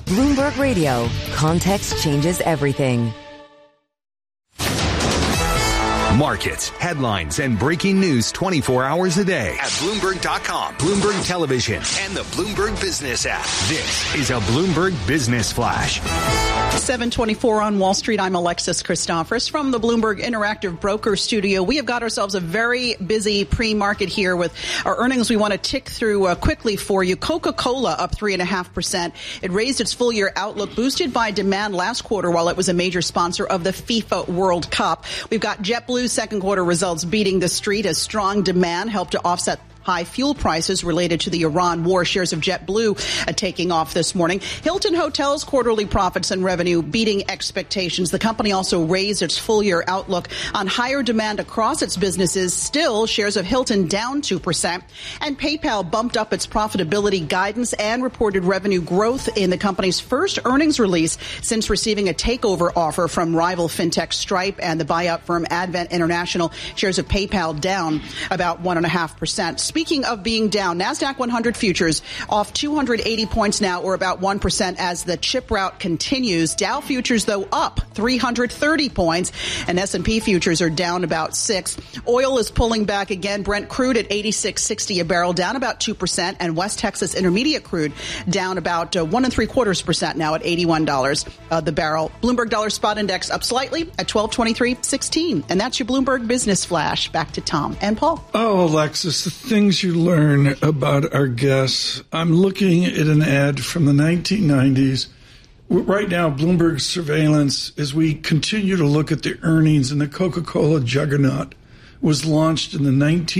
Bloomberg Radio. Context changes everything. Markets, headlines, and breaking news 24 hours a day at Bloomberg.com, Bloomberg Television, and the Bloomberg Business app. This is a Bloomberg Business Flash. 7:24 on Wall Street. I'm Alexis Christophorous from the Bloomberg Interactive Broker Studio. We have got ourselves a very busy pre-market here with our earnings we want to tick through quickly for you. Coca-Cola up 3.5%. It raised its full-year outlook, boosted by demand last quarter while it was a major sponsor of the FIFA World Cup. We've got JetBlue's second quarter results beating the street as strong demand helped to offset high fuel prices related to the Iran war. Shares of JetBlue taking off this morning. Hilton Hotels quarterly profits and revenue beating expectations. The company also raised its full-year outlook on higher demand across its businesses. Still, shares of Hilton down 2%. And PayPal bumped up its profitability guidance and reported revenue growth in the company's first earnings release since receiving a takeover offer from rival fintech Stripe and the buyout firm Advent International. Shares of PayPal down about 1.5%. Speaking of being down, NASDAQ 100 futures off 280 points now, or about 1% as the chip rout continues. Dow futures, though, up 330 points, and S&P futures are down about 6. Oil is pulling back again. Brent crude at $86.60 a barrel, down about 2%, and West Texas Intermediate crude down about 1.75% now at $81 the barrel. Bloomberg Dollar Spot Index up slightly at 1223.16, and that's your Bloomberg Business Flash. Back to Tom and Paul. Oh, Alexis, the things you learn about our guests. I'm looking at an ad from the 1990s. Right now, Bloomberg surveillance, as we continue to look at the earnings, and the Coca-Cola juggernaut was launched in the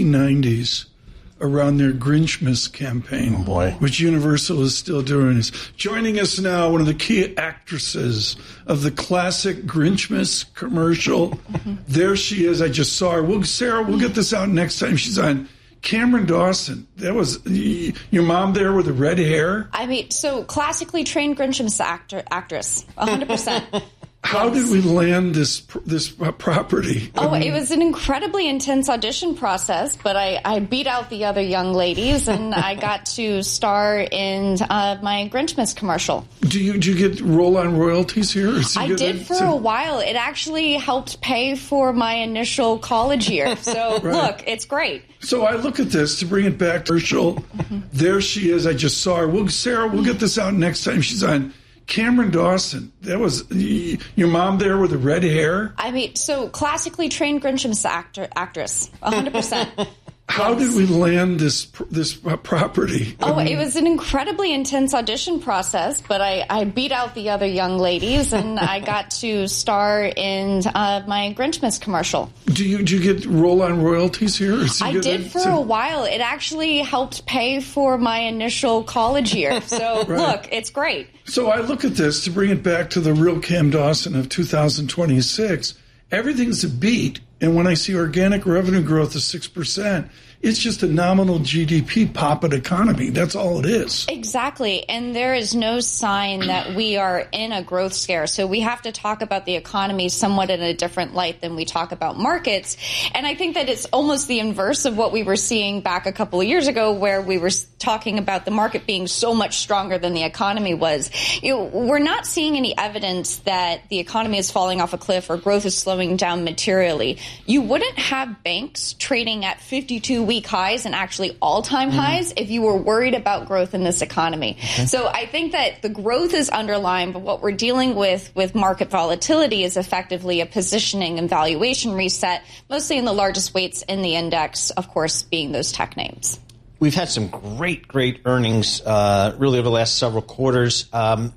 1990s around their Grinchmas campaign, which Universal is still doing. Joining us now, one of the key actresses of the classic Grinchmas commercial. There she is. I just saw her. Sarah, we'll get this out next time she's on. Cameron Dawson, that was your mom there with the red hair? I mean, so classically trained Grinchmas actress, 100%. How did we land this property? It was an incredibly intense audition process, but I beat out the other young ladies, and I got to star in my Grinchmas commercial. Do you get roll-on royalties here? I did for a while. It actually helped pay for my initial college year. So, Look, it's great. So I look at this, to bring it back to Herschel. There she is. I just saw her. Sarah, we'll get this out next time she's on. Cameron Dawson, that was your mom there with the red hair? I mean, so classically trained Grinchmas actress, 100%. How did we land this property? It was an incredibly intense audition process, but I beat out the other young ladies, and I got to star in my Grinchmas commercial. Do you get roll-on royalties here? I did for a while. It actually helped pay for my initial college year. So, Look, it's great. So I look at this, to bring it back to the real Cam Dawson of 2026. Everything's a beat. And when I see organic revenue growth of 6%, it's just a nominal GDP pop-it economy. That's all it is. Exactly. And there is no sign that we are in a growth scare. So we have to talk about the economy somewhat in a different light than we talk about markets. And I think that it's almost the inverse of what we were seeing back a couple of years ago, where we were talking about the market being so much stronger than the economy was. We're not seeing any evidence that the economy is falling off a cliff or growth is slowing down materially. You wouldn't have banks trading at 52-week highs and actually all-time highs if you were worried about growth in this economy. So I think that the growth is underlying, but what we're dealing with market volatility is effectively a positioning and valuation reset, mostly in the largest weights in the index, of course, being those tech names. We've had some great earnings really over the last several quarters.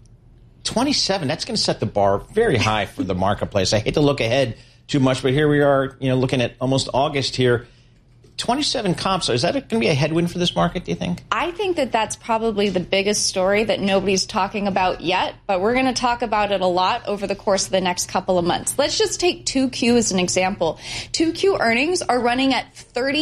27, that's going to set the bar very high for the marketplace. I hate to look ahead too much, but here we are, looking at almost August here. 27 comps, is that going to be a headwind for this market, do you think? I think that that's probably the biggest story that nobody's talking about yet, but we're going to talk about it a lot over the course of the next couple of months. Let's just take 2Q as an example. 2Q earnings are running at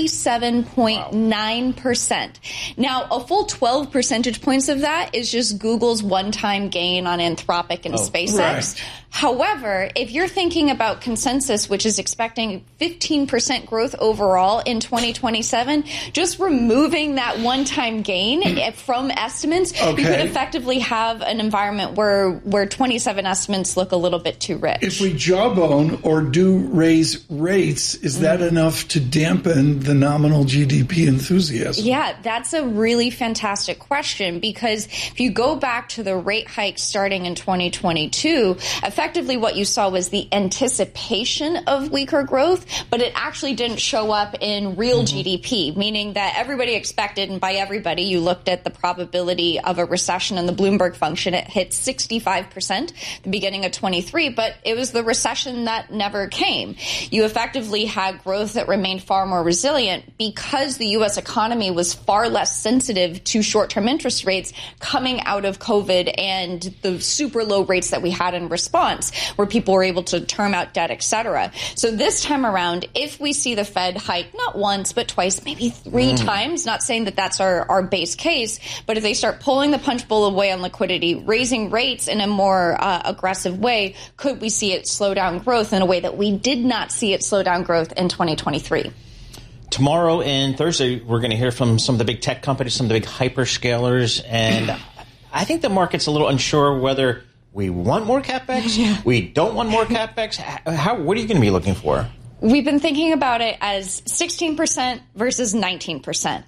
37.9%. Now, a full 12 percentage points of that is just Google's one-time gain on Anthropic and SpaceX. Right. However, if you're thinking about consensus, which is expecting 15% growth overall in 2020, 2027, just removing that one-time gain from estimates, you could effectively have an environment where 27 estimates look a little bit too rich. If we jawbone or do raise rates, is that enough to dampen the nominal GDP enthusiasm? Yeah, that's a really fantastic question, because if you go back to the rate hike starting in 2022, effectively what you saw was the anticipation of weaker growth, but it actually didn't show up in real GDP, meaning that everybody expected, and by everybody, you looked at the probability of a recession in the Bloomberg function, it hit 65% at the beginning of 23, but it was the recession that never came. You effectively had growth that remained far more resilient because the U.S. economy was far less sensitive to short-term interest rates coming out of COVID and the super low rates that we had in response, where people were able to term out debt, et cetera. So this time around, if we see the Fed hike not once, but twice, maybe three times, not saying that that's our base case, but if they start pulling the punch bowl away on liquidity, raising rates in a more aggressive way, could we see it slow down growth in a way that we did not see it slow down growth in 2023? Tomorrow and Thursday, we're going to hear from some of the big tech companies, some of the big hyperscalers, and I think the market's a little unsure whether we want more CapEx, we don't want more CapEx. What are you going to be looking for? We've been thinking about it as 16% versus 19%.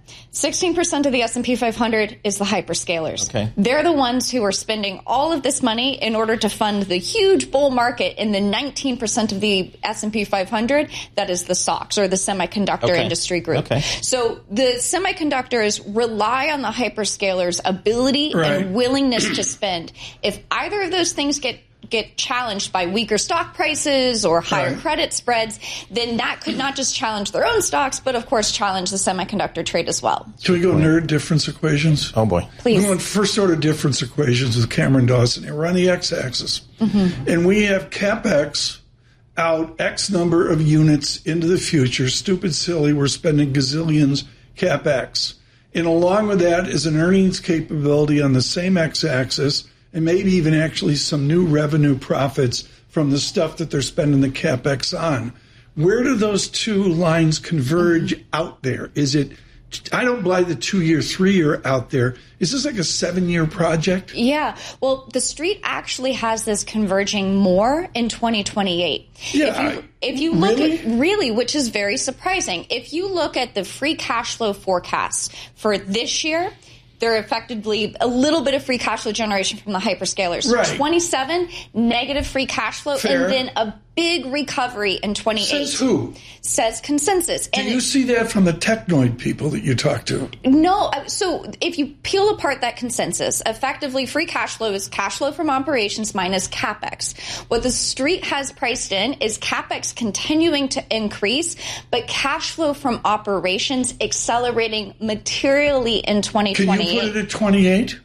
16% of the S&P 500 is the hyperscalers. Okay. They're the ones who are spending all of this money in order to fund the huge bull market in the 19% of the S&P 500 that is the SOX, or the semiconductor industry group. Okay. So the semiconductors rely on the hyperscalers' ability and willingness to spend. If either of those things get challenged by weaker stock prices or higher credit spreads, then that could not just challenge their own stocks, but of course challenge the semiconductor trade as well. Can we go nerd difference equations? Oh boy. Please. We went first order difference equations with Cameron Dawson. And we're on the x-axis. And we have CapEx out X number of units into the future. Stupid, silly, we're spending gazillions CapEx. And along with that is an earnings capability on the same x-axis, and maybe even actually some new revenue profits from the stuff that they're spending the CapEx on. Where do those two lines converge out there? Is it, I don't buy the 2-year, 3-year out there. Is this like a 7-year project? Yeah. Well, the street actually has this converging more in 2028. Yeah. If you look at, which is very surprising, if you look at the free cash flow forecasts for this year, they're effectively a little bit of free cash flow generation from the hyperscalers. Right. 27, negative free cash flow, Fair. and then a big recovery in 28. Says who? Says Consensus. Do you see that from the technoid people that you talk to? No. So if you peel apart that consensus, effectively free cash flow is cash flow from operations minus CapEx. What the street has priced in is CapEx continuing to increase, but cash flow from operations accelerating materially in 2028. Can you put it at 28?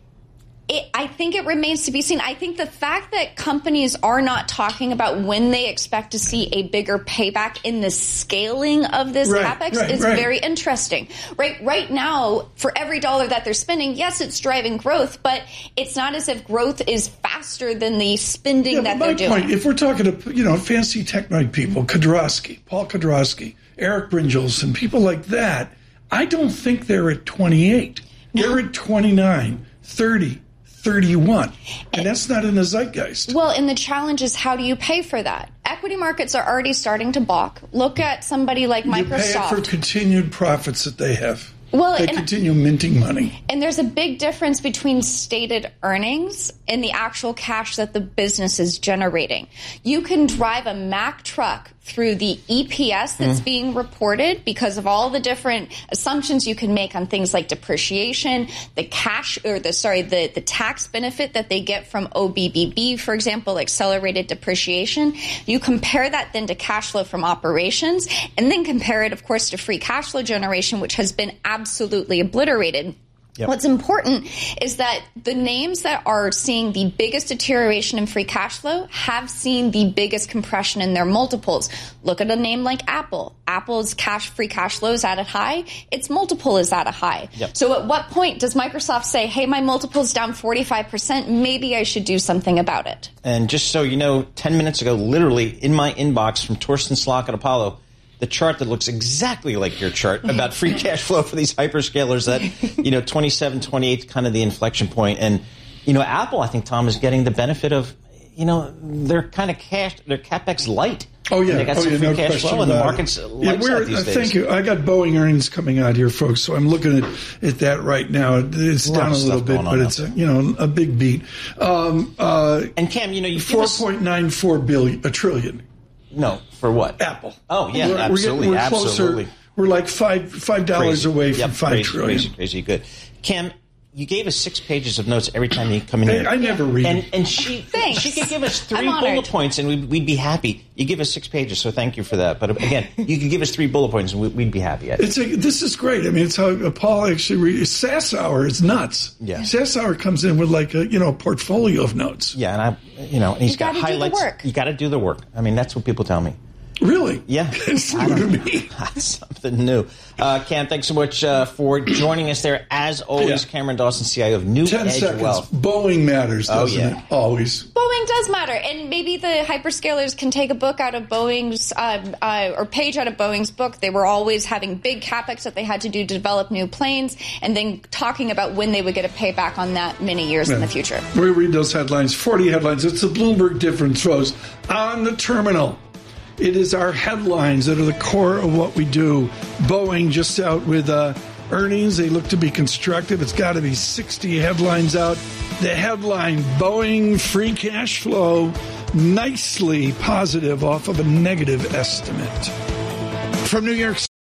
I think it remains to be seen. I think the fact that companies are not talking about when they expect to see a bigger payback in the scaling of this CapEx is very interesting. Right now, for every dollar that they're spending, yes, it's driving growth, but it's not as if growth is faster than the spending that they're doing. Point, if we're talking to fancy technoid people, Paul Kudrowski, Eric Brinjels, and people like that, I don't think they're at 28. They're at 29, 30. 31. And that's not in the zeitgeist. Well, and the challenge is, how do you pay for that? Equity markets are already starting to balk. Look at somebody like Microsoft. You pay it for continued profits that they have. Well, they continue minting money. And there's a big difference between stated earnings and the actual cash that the business is generating. You can drive a Mack truck through the EPS that's being reported because of all the different assumptions you can make on things like depreciation, the tax benefit that they get from OBBB, for example, accelerated depreciation. You compare that then to cash flow from operations, and then compare it, of course, to free cash flow generation, which has been absolutely obliterated. Yep. What's important is that the names that are seeing the biggest deterioration in free cash flow have seen the biggest compression in their multiples. Look at a name like Apple. Apple's free cash flow is at a high. Its multiple is at a high. Yep. So at what point does Microsoft say, hey, my multiple's down 45%, maybe I should do something about it? And just so you know, 10 minutes ago, literally in my inbox from Torsten Slok at Apollo, the chart that looks exactly like your chart about free cash flow for these hyperscalers that, 27, 28, kind of the inflection point. And, Apple, I think, Tom, is getting the benefit of, they're kind of they're CapEx light. Oh, yeah. They got some free cash flow, and the market's likes that these days. Thank you. I got Boeing earnings coming out here, folks, so I'm looking at that right now. It's down a little bit, but it's a big beat. And Cam, you 4.94 trillion. No, for what? Apple. Oh, yeah, absolutely. We're absolutely. Closer, we're like $5 away from $5 trillion. Crazy good. Cam, you gave us 6 pages of notes every time you come in here. I never read. And she could give us 3 bullet points, and we'd be happy. You give us 6 pages, so thank you for that. But again, you could give us 3 bullet points, and we'd be happy. This is great. I mean, it's how Paul actually reads. Sassour is nuts. Yeah. Sassour comes in with like a portfolio of notes. Yeah, and he's got highlights. You got to do the work. I mean, that's what people tell me. Really? Yeah. It's new to me. Something new. Cam, thanks so much for joining us there. As always, Cameron Dawson, CIO of New 10 Edge seconds. Wealth. Boeing matters, doesn't it? Always. Boeing does matter. And maybe the hyperscalers can take a book out of Boeing's, or page out of Boeing's book. They were always having big capex that they had to do to develop new planes, and then talking about when they would get a payback on that many years in the future. We read those headlines, 40 headlines. It's the Bloomberg difference, folks. On the terminal. It is our headlines that are the core of what we do. Boeing just out with earnings. They look to be constructive. It's got to be 60 headlines out. The headline, Boeing free cash flow nicely positive off of a negative estimate. From New York